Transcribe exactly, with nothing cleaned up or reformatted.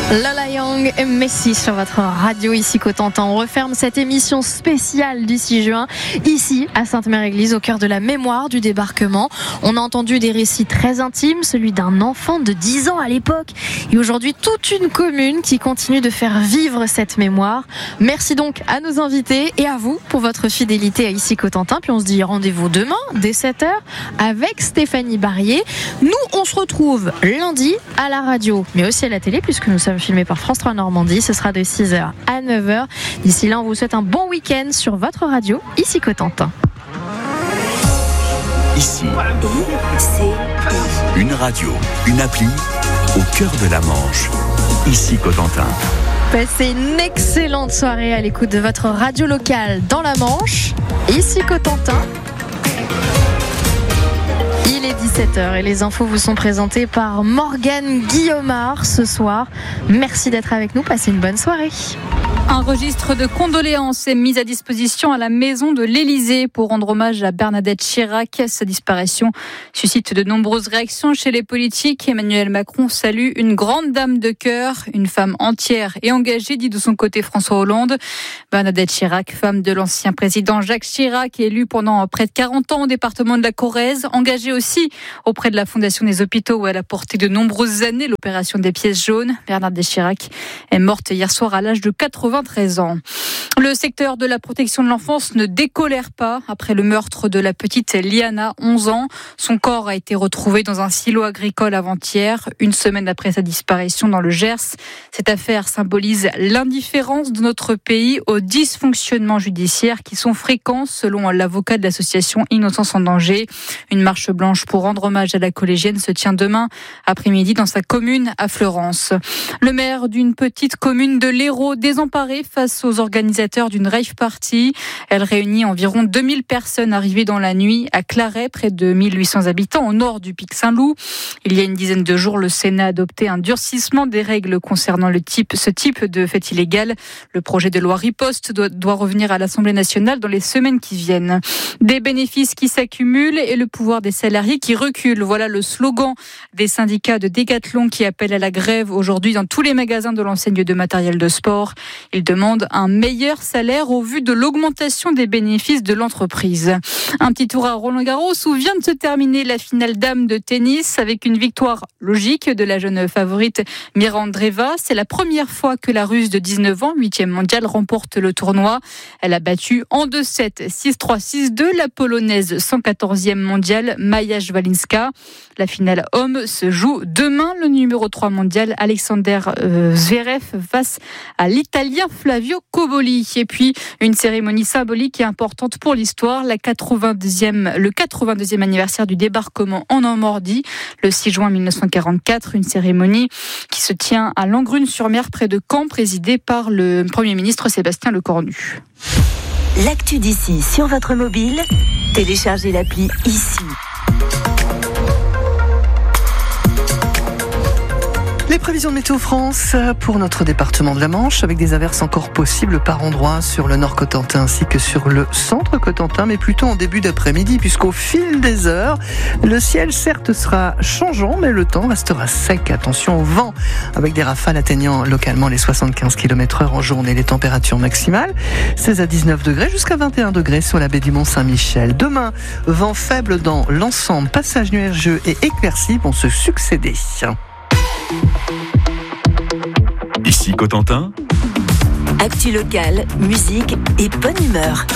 Lola Young et Messi sur votre radio ici Cotentin. On referme cette émission spéciale du six juin, ici à Sainte-Mère-Église, au cœur de la mémoire du débarquement. On a entendu des récits très intimes, celui d'un enfant de dix ans à l'époque, et aujourd'hui toute une commune qui continue de faire vivre cette mémoire. Merci donc à nos invités et à vous pour votre fidélité à ici Cotentin. Puis on se dit rendez-vous demain dès sept heures avec Stéphanie Barrier. Nous, on se retrouve lundi à la radio, mais aussi à la télé, puisque nous sommes filmé par France trois Normandie. Ce sera de six heures à neuf heures. D'ici là, on vous souhaite un bon week-end sur votre radio, ici Cotentin. Ici, une radio, une appli au cœur de la Manche. Ici Cotentin. Passez une excellente soirée à l'écoute de votre radio locale dans la Manche, ici Cotentin. Il est dix-sept heures et les infos vous sont présentées par Morgane Guillaumard ce soir. Merci d'être avec nous, passez une bonne soirée. Un registre de condoléances est mis à disposition à la maison de l'Élysée pour rendre hommage à Bernadette Chirac. Sa disparition suscite de nombreuses réactions chez les politiques. Emmanuel Macron salue une grande dame de cœur, une femme entière et engagée, dit de son côté François Hollande. Bernadette Chirac, femme de l'ancien président Jacques Chirac, élue pendant près de quarante ans au département de la Corrèze, engagée aussi auprès de la Fondation des Hôpitaux où elle a porté de nombreuses années l'opération des pièces jaunes. Bernadette Chirac est morte hier soir à l'âge de quatre-vingt-treize ans. Le secteur de la protection de l'enfance ne décolère pas après le meurtre de la petite Liana, onze ans. Son corps a été retrouvé dans un silo agricole avant-hier, une semaine après sa disparition dans le Gers. Cette affaire symbolise l'indifférence de notre pays aux dysfonctionnements judiciaires qui sont fréquents selon l'avocat de l'association Innocence en danger. Une marche blanche pour rendre hommage à la collégienne se tient demain après-midi dans sa commune à Fleurance. Le maire d'une petite commune de l'Hérault désemparé face aux organisateurs d'une rave party. Elle réunit environ deux mille personnes arrivées dans la nuit à Claret, près de mille huit cents habitants au nord du Pic Saint-Loup. Il y a une dizaine de jours, le Sénat a adopté un durcissement des règles concernant le type, ce type de fait illégal. Le projet de loi riposte doit, doit revenir à l'Assemblée nationale dans les semaines qui viennent. Des bénéfices qui s'accumulent et le pouvoir des salariés qui recule. Voilà le slogan des syndicats de Décathlon qui appellent à la grève aujourd'hui dans tous les magasins de l'enseigne de matériel de sport. Ils demandent un meilleur salaire au vu de l'augmentation des bénéfices de l'entreprise. Un petit tour à Roland-Garros où vient de se terminer la finale dames de tennis avec une victoire logique de la jeune favorite Mira Andreeva. C'est la première fois que la Russe de dix-neuf ans, huitième mondiale, remporte le tournoi. Elle a battu en deux sept, six trois, six deux la Polonaise cent quatorzième mondiale Maja Szwalinska. La finale homme se joue demain. Le numéro trois mondial Alexander euh, Zverev face à l'Italien Flavio Cobolli. Et puis une cérémonie symbolique et importante pour l'histoire, la quatre-vingt-deuxième, le quatre-vingt-deuxième anniversaire du débarquement en Normandie, le six juin mille neuf cent quarante-quatre, une cérémonie qui se tient à Langrune-sur-Mer près de Caen, présidée par le Premier ministre Sébastien Lecornu. L'actu d'ici sur votre mobile, téléchargez l'appli Ici. Les prévisions de Météo France pour notre département de la Manche, avec des averses encore possibles par endroits sur le nord Cotentin ainsi que sur le centre Cotentin, mais plutôt en début d'après-midi, puisqu'au fil des heures, le ciel certes sera changeant, mais le temps restera sec. Attention au vent, avec des rafales atteignant localement les soixante-quinze kilomètres heure en journée. Les températures maximales, seize à dix-neuf degrés, jusqu'à vingt et un degrés sur la baie du Mont-Saint-Michel. Demain, vent faible dans l'ensemble, passages nuageux et éclaircies vont se succéder. Ici Cotentin. Actu locale, musique et bonne humeur.